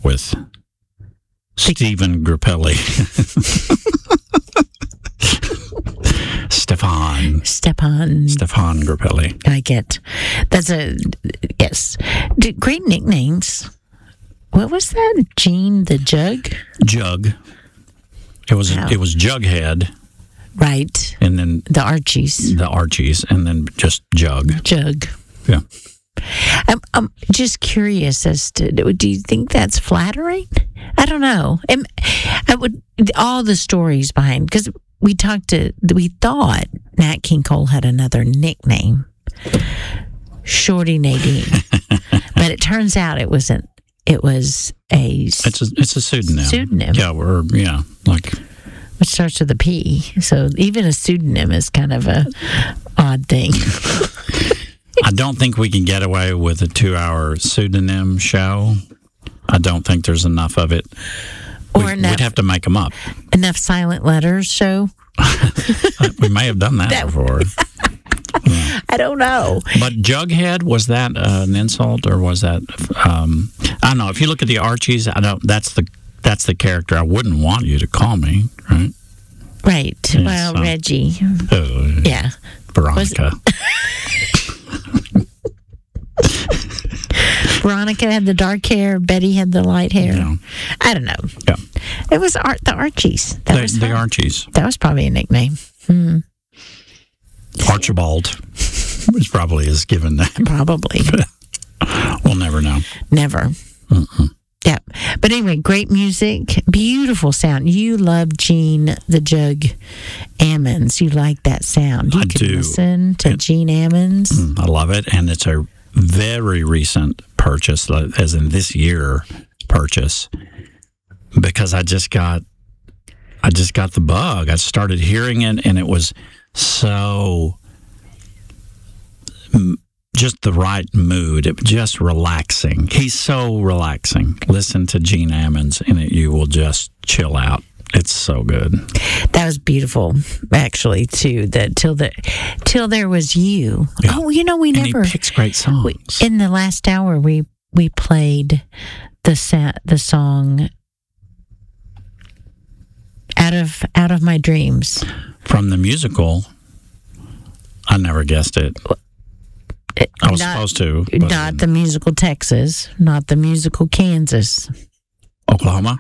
with Stephen Grappelli. Stefan Grappelli. I get. That's yes. Great nicknames. What was that? Gene the Jug? Jug. It was Jughead. Right. And then the Archies. And then just Jug. Yeah. I'm just curious as to, do you think that's flattering? I don't know. All the stories behind, because we thought Nat King Cole had another nickname, Shorty Nadine, but it turns out it wasn't. It was it's a pseudonym. Which starts with a P. So even a pseudonym is kind of a odd thing. I don't think we can get away with a 2-hour pseudonym show. I don't think there's enough of it. We'd have to make them up. Enough silent letters show? We may have done that before. Yeah. I don't know. But Jughead, was that an insult, or was that? I don't know. If you look at the Archies, that's the character I wouldn't want you to call me, right? Right. Yeah, well, Reggie. Yeah. Veronica. Veronica had the dark hair. Betty had the light hair. Yeah. I don't know. Yeah. It was the Archies. The Archies. That was probably a nickname. Archibald, which probably is given that. Probably. We'll never know. Never. Yeah. But anyway, great music, beautiful sound. You love Gene the Jug Ammons. You like that sound. You can listen to Gene Ammons. I love it, and it's a very recent purchase, as in this year purchase, because I just got the bug. I started hearing it, and it was so just the right mood. It was just relaxing. He's so relaxing. Listen to Gene Ammons, and you will just chill out. It's so good. That was beautiful, actually, too. Till there was you. Yeah. Oh, we never. And he picks great songs. In the last hour, we played the song Out of My Dreams from the musical. I never guessed it. I was supposed to. Not the musical Texas, not the musical Kansas. Oklahoma.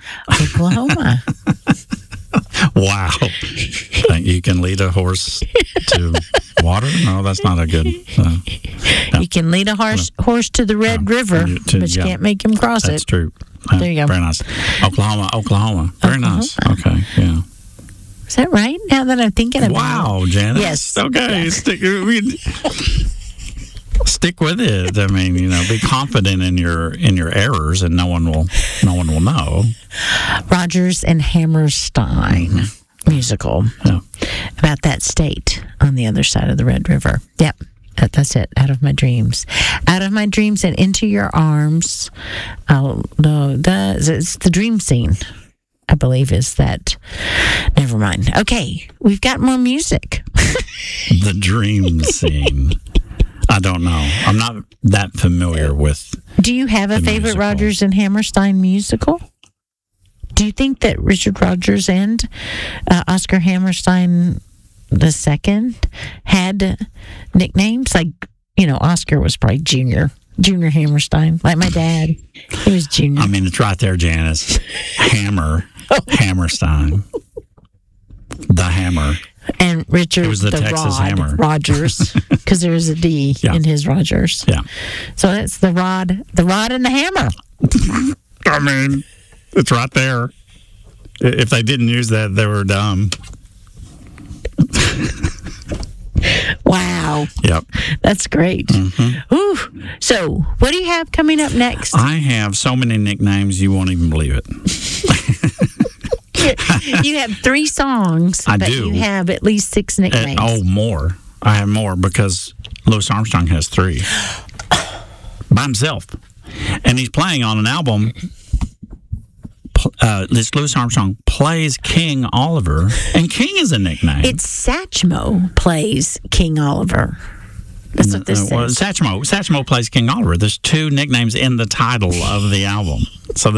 Wow. You can lead a horse to water? No, that's not a good... No. You can lead a horse to the Red River, but you can't make him cross it. That's true. There you go. Very nice. Oklahoma. Very nice. Okay, yeah. Is that right? Now that I'm thinking about it. Wow, Janice. Yes. Okay. Yeah. Stick with it. I mean, be confident in your errors, and no one will know. Rodgers and Hammerstein musical about that state on the other side of the Red River. Yep. That's it. Out of My Dreams. Out of My Dreams and Into Your Arms. Oh, no, it's the dream scene, I believe, is that. Never mind. Okay, we've got more music. The dream scene. I don't know. I'm not that familiar with. Do you have a favorite musical. Rodgers and Hammerstein musical? Do you think that Richard Rodgers and Oscar Hammerstein II had nicknames? Like, Oscar was probably Junior Hammerstein. Like my dad, he was Junior. I mean, it's right there, Janice. Hammerstein. The Hammer. And Richard, it was the Texas Hammer. Rodgers, because there was a D in his Rodgers. Yeah. So that's the rod and the hammer. I mean, it's right there. If they didn't use that, they were dumb. Wow. Yep. That's great. Mm-hmm. Ooh. So, what do you have coming up next? I have so many nicknames, you won't even believe it. You have 3 songs. I but do. You have at least 6 nicknames. More. I have more because Louis Armstrong has 3 by himself, and he's playing on an album. This Louis Armstrong plays King Oliver, and King is a nickname. It's Satchmo plays King Oliver. That's what this says. Satchmo plays King Oliver. There's 2 nicknames in the title of the album. So